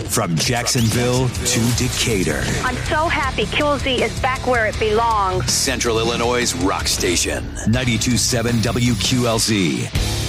From Jacksonville to Decatur. I'm so happy QLZ is back where it belongs. Central Illinois' rock station. 92.7 WQLZ.